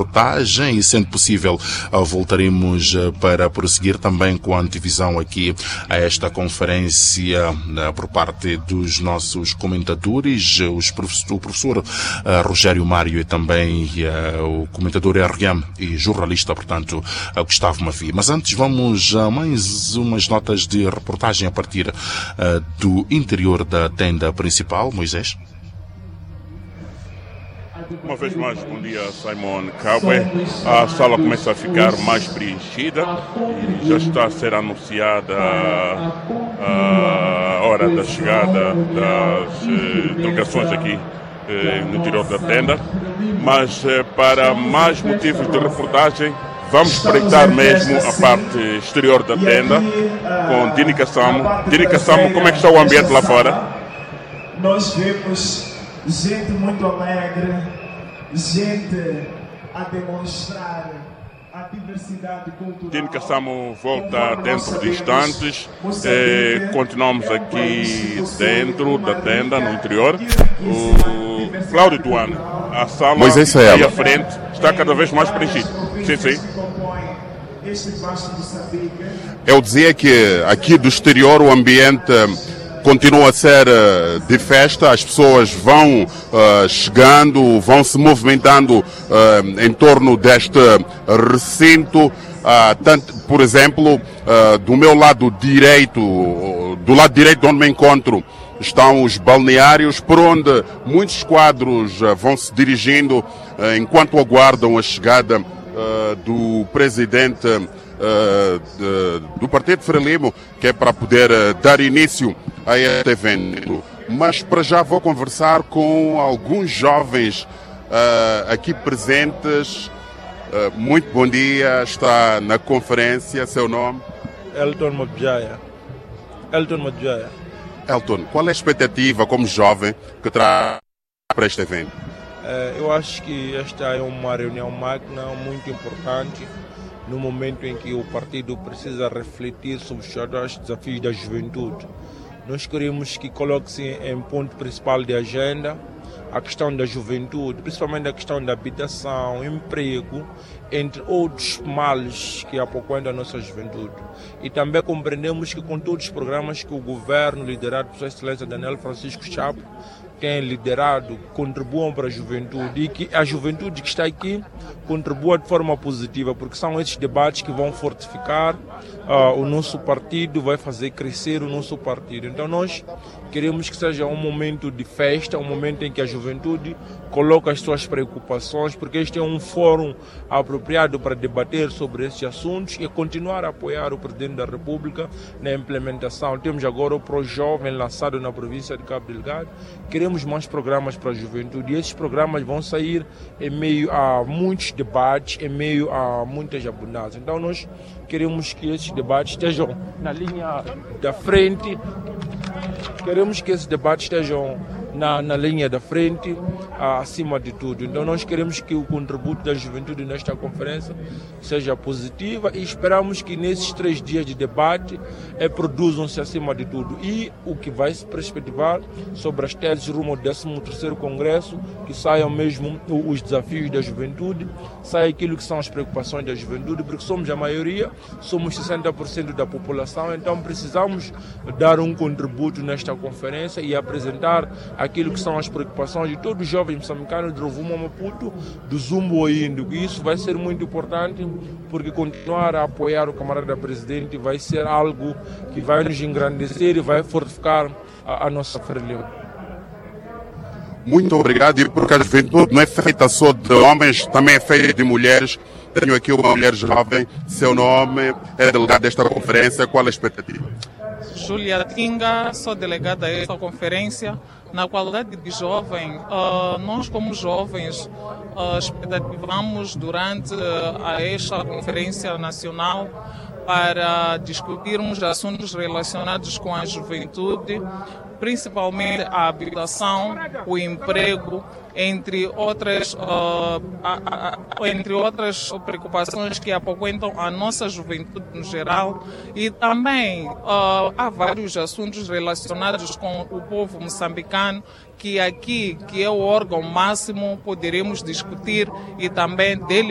reportagem e, sendo possível, voltaremos para prosseguir também com a antevisão aqui a esta conferência por parte dos nossos comentadores, o professor Rogério Mário e também o comentador RM e jornalista, portanto, Gustavo Mavi. Mas antes vamos a mais umas notas de reportagem a partir do interior da tenda principal. Moisés. Uma vez mais, bom dia, Simon Cowé. A sala começa a ficar mais preenchida e já está a ser anunciada a hora da chegada das delegações aqui no interior da tenda. Mas para mais motivos de reportagem, vamos espreitar mesmo a parte exterior da tenda com Dini Kassamo. Dini Kassamo, como é que está o ambiente lá fora? Nós vemos gente muito alegre, gente a demonstrar a diversidade cultural. Dini Kassamo volta dentro de instantes. Continuamos aqui dentro da tenda, no interior. O Cláudio Duane, a sala aí à frente está cada vez mais preenchida. Sim. Eu dizia que aqui do exterior o ambiente continua a ser de festa, as pessoas vão chegando, vão se movimentando em torno deste recinto. Tanto, por exemplo, do meu lado direito, do lado direito onde me encontro, estão os balneários, por onde muitos quadros vão se dirigindo enquanto aguardam a chegada do presidente do Partido Frelimo, que é para poder dar início a este evento. Mas para já vou conversar com alguns jovens aqui presentes. Muito bom dia, está na conferência, seu nome? Elton Madjaya. Elton, qual é a expectativa como jovem que traz para este evento? Eu acho que esta é uma reunião magna muito importante no momento em que o partido precisa refletir sobre os desafios da juventude. Nós queremos que coloque-se em ponto principal de agenda a questão da juventude, principalmente a questão da habitação, emprego, entre outros males que apoquentam a nossa juventude. E também compreendemos que com todos os programas que o governo, liderado por Sua Excelência Daniel Francisco Chapo, tem liderado, contribuam para a juventude e que a juventude que está aqui contribua de forma positiva, porque são esses debates que vão fortificar o nosso partido, vai fazer crescer o nosso partido. Então nós queremos que seja um momento de festa, um momento em que a juventude coloca as suas preocupações, porque este é um fórum apropriado para debater sobre esses assuntos e continuar a apoiar o Presidente da República na implementação. Temos agora o ProJovem lançado na província de Cabo Delgado. Queremos mais programas para a juventude e esses programas vão sair em meio a muitos debates, em meio a muitas abundâncias. Então nós queremos que esses debates estejam na linha da frente. Queremos que esses debates estejam na linha da frente, acima de tudo. Então nós queremos que o contributo da juventude nesta conferência seja positiva e esperamos que nesses 3 dias de debate produzam-se acima de tudo. E o que vai se perspectivar sobre as teses rumo ao 13º Congresso, que saiam mesmo os desafios da juventude, saia aquilo que são as preocupações da juventude, porque somos a maioria, somos 60% da população, então precisamos dar um contributo nesta conferência e apresentar aquilo que são as preocupações de todos os jovens moçambicanos de Rovuma, Maputo, do Zumbo e Índico. E isso vai ser muito importante, porque continuar a apoiar o camarada presidente vai ser algo que vai nos engrandecer e vai fortificar a nossa Frelimo. Muito obrigado. E porque a juventude não é feita só de homens, também é feita de mulheres. Tenho aqui uma mulher jovem, seu nome, é delegada desta conferência, qual a expectativa? Júlia Tinga, sou delegada a esta conferência. Na qualidade de jovem, nós como jovens expectativamos durante esta conferência nacional para discutirmos assuntos relacionados com a juventude, principalmente a habitação, o emprego, entre outras preocupações que apoquentam a nossa juventude no geral. E também há vários assuntos relacionados com o povo moçambicano que aqui, que é o órgão máximo, poderemos discutir e também